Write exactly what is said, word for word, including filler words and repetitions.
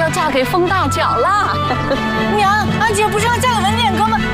要嫁给风大脚了。 娘，安姐不是要嫁给文典哥吗？